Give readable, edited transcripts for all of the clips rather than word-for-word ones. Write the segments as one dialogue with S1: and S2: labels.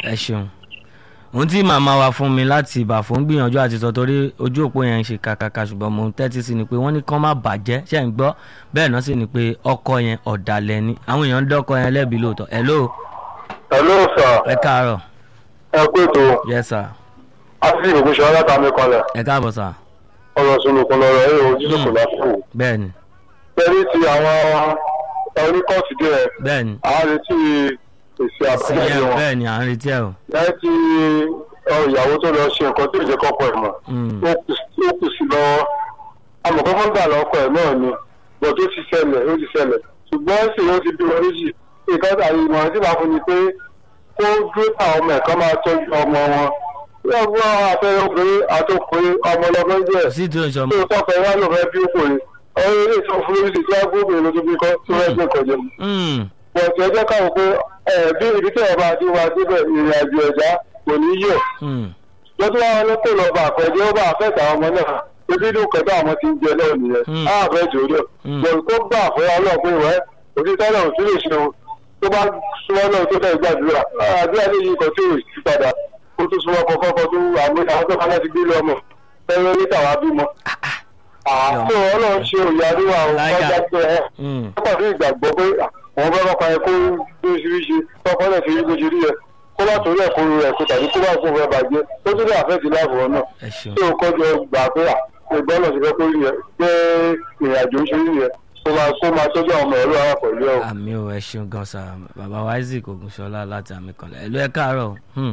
S1: ẹ ṣeun ohun tí màmá wa fún mi láti ìbà fún gbìyànjú àti sọ torí ojú òpó yẹn ń ṣe kàkàkà ṣùgbọ́n mo ń tẹ́tí sí ni pé wọ́n ní kán má bàjẹ́ ṣe ń gbọ́ bẹ́ẹ̀ náà sì ni pé ọkọ yẹn ọ̀dàlẹ̀ ni àwọn èèyàn ń dọ́kọ yẹn lẹ́bi lóòótọ́ hello.
S2: hello sir.
S1: ẹ káàárọ̀.
S2: ẹ kú ètò.
S1: yes sir.
S2: a sì ògùnṣe ọlọ́tàmí kanlẹ̀.
S1: ẹ káàbọ̀ sir.
S2: ọ̀rọ̀ sunukun lọ́rọ̀ ẹ̀ ojú kò lásìkò.
S1: bẹ́ẹ̀ni.
S2: pẹ̀lú ti àwọn oníkọ́ọ̀tù díẹ̀.
S1: bẹ́ẹ̀ni.
S2: a retí èsì àbájáde wọn.
S1: bẹ́ẹ̀ni à ń retí ẹ̀ o.
S2: lẹ́yìn tí ìyàwó tó lọ ṣe nǹkan tó jẹ́ kọ́kọ́ ẹ̀ mọ̀ ó kù sí lọ́wọ́ amọ̀kọ́kọ́ gbà lọ́kọ̀ ẹ̀ náà ni bọ̀ tó ti ṣẹlẹ̀ ṣùgbọ́n sì ló ti bí wọn méjì nǹkan àyèmọ̀ tí wàá fún mi pé kó dúró táwọn ọmọ ẹ̀kọ́ máa tọ́jú ọmọ wọn yóò gbọ́ àtẹ̀yẹ obìnrin àtọkùnrin ọmọ ọlọ́gbọ́n jẹ́
S1: sí tó ń sọ
S2: tó tọ́kọ̀ ẹ̀ wá ló fẹ́ bí òkùnrin ọ̀rọ̀ ilé ìsọ fún lórí tí wọ́n gbóbìnrin ló tó bí kọ́ tó fẹ́ gbé kọjá bọ̀ tí ẹjọ́ káwọn pé bí ibi tí ẹ̀ bá dé wá síbẹ̀ ìrìn àjò ẹ̀dá kò ní yẹ̀ lọ́dún wa wọn kò lọ bá àpẹjẹ ó bá àfẹ́tà ọmọ náà ebi ló kẹta àwọn tí ń jẹ náà nìyẹn ààbẹ̀ jòdò bọ̀dù tó gbà fún wa náà pé wẹ́ òtítọ́ náà tún lè ṣe tó bá súnmọ́ náà tó fẹ́ gbàdúrà àdúrà ní yìí kan tí ò sí padà ó tún súnmọ́ kọ́kọ́ tó àwọn tó kọ́ láti gbé lọ mọ̀ fẹ́rẹ́ níta wá bímọ. àtò ọlọ́run ṣe òye àdúrà ọjà pé ẹ pàdé ìgbàgbọ́ pé àwọn bá bá ẹ kó lóṣìṣì tọkọ náà fi rí bó ṣe rí ẹ kó bá torí ẹ̀kọ́ rẹ̀ kó tàbí kó bá fún ọ̀rẹ́ bàjẹ́ ó tún lè àfẹ́tì láàbù ọ̀nà tí ó kọjọ gbà pé ẹgbẹ́ náà ti fẹ́ kó rí ẹ pé ìrìn àjò ń ṣe rí ẹ kó máa tọ́jú àwọn ọmọ ẹ̀rọ ara pẹ̀lú ẹ̀.
S1: àmì ò ẹ ṣeun gan sa bàbá wa Isaac Ògúnṣọlá láti àmì kanlẹ̀ ẹ̀lú ẹ káàárọ̀.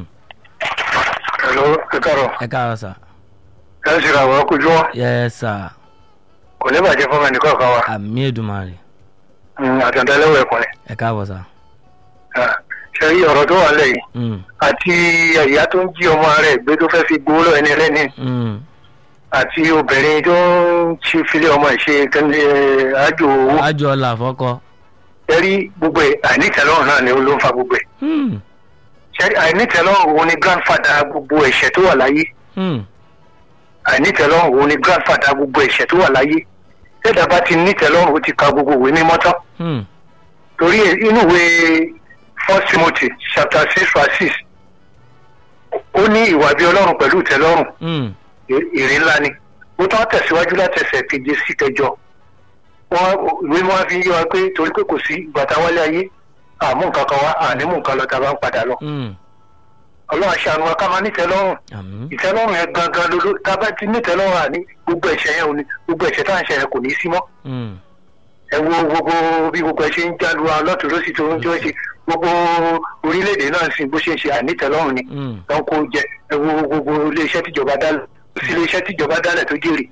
S2: ẹ̀lú ẹ káàárọ̀.
S1: ẹ káàárọ̀ sà.
S2: ẹ ṣe àwọn ọkùnrin wọn.
S1: yẹ sà.
S2: kò ní bàjẹ́ fọmọ ẹnìkan kan wa.
S1: àmì Èdùmàrè.
S2: àtẹ̀ntẹ̀lẹ́wọ̀ ẹ̀kùnrin.
S1: ẹ káàbọ̀ sà.
S2: ṣe rí ọ̀rọ̀ tó wà lẹ́yìn àti ìyá tó ń jí ọmọ rẹ̀ gbé tó fẹ́ fi gbowó lọ ẹni ẹlẹ́ni àti obìnrin tó ń ṣe filé ọmọ ìṣe àjò owó.
S1: àjò ọ̀la àfọ́kọ.
S2: ṣe rí gbogbo ẹ̀ àìnítẹ̀lọ́rùn náà ni ó ló ń fa gbogbo ẹ̀. ṣe rí àìnítẹ̀lọ́rùn òun ni grandfather gbogbo ẹ̀ṣẹ̀ tó wà láyé. àìnítẹ̀lọ́rùn òun ni grandfather gbogbo ẹ̀ṣẹ̀ tó wà láyé. ṣẹ́dá bá ti nítẹ̀lọ́rùn ó ti ka gbogbo ìwé mímọ́ tán. torí inú ìwé 1 Timothy chapter 6:6 ó ní ìwà bí ọlọ́run pẹ̀lú ìtẹ́lọ́rùn èrè ńlá ni ó tán tẹ̀síwájú láti ẹsẹ̀ 7 sí 8 ìwé wọn fi yé wa pé torí pé kò sí ìgbà táwọn wálé ayé àmú nǹkan kan wá ànímú nǹkan lọ tá a bá ń padà lọ ọlọ́run aṣáánu wa ká máa nítẹ́lọ́rùn ìtẹ́lọ́rùn yẹn gangan ló tá a bá ti nítẹ́lọ́rùn àní gbogbo ẹ̀ṣẹ̀ yẹn ò ní gbogbo ẹ̀ṣẹ̀ tá à ń ṣe yẹn kò ní í sí mọ́ ẹ wo gbogbo bí gbogbo ẹ ṣe ń jálu alọ́tún ló sì tó ń jọ ṣe gbogbo orílẹ̀-èdè náà sì bó ṣe ń ṣe ànítẹ̀lọ́rùn ni tó ń kó jẹ ẹ wo gbogbo iléeṣẹ́ tíjọba dálẹ̀ kò sí iléeṣẹ́ tíjọba dálẹ̀ tó jèrè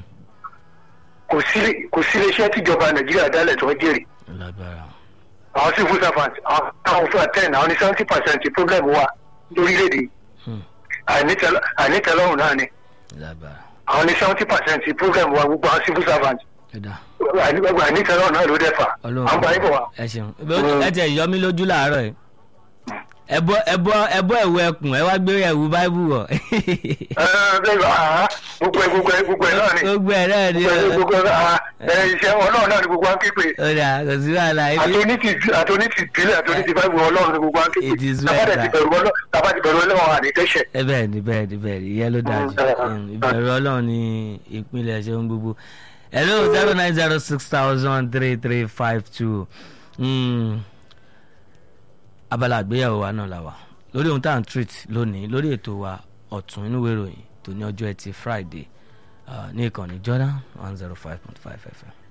S2: kò sí iléeṣẹ́ tíjọba Nàìjíríà dálẹ̀ tó jèrè àwọn civil servant àwọn fún àtẹ́ẹ̀nì àwọn ní 70% problem wa lórílẹ̀-èdè ànítẹ̀lọ́rùn náà ni àwọn ní 70% problem wa gbogbo àwọn civil servant àìnítẹ̀lọ́rùn náà ló dẹ̀ fà á ń bá yín bọ̀ wá.
S1: ẹ ṣeun ẹ tiẹ̀ yọ mí lójú láàárọ̀ yìí ẹbọ ẹ̀wù ẹkùn ẹ wá gbé ẹ̀wù báíbù wọ̀.
S2: gbogbo ẹ náà ni
S1: gbogbo ẹ náà ni
S2: iṣẹ́ ọlọ́run náà ni gbogbo wa ń képe.
S1: ọ̀dà kò sí wàhálà.
S2: àtòní ti ìbílẹ̀ àtòní ti báíbù ọlọ́run ni gbogbo wa ń képe. tàbá ti bẹ̀rù ọlọ́run àdìtẹ́sẹ̀.
S1: bẹ́ẹ̀ ni ìyẹn ló dájú ìbẹ̀rù ọlọ́run ni ìpínlẹ̀ ṣe ń gbogbo. hello 09060003352 abala àgbéyẹ̀wò wa náà la wà lórí ohun tá à ń treat lónìí lórí ètò wa ọ̀tún inú ìwé ìròyìn tó ní ọjọ́ ẹtì Friday ní ìkànnì Jordan 105.5 FM.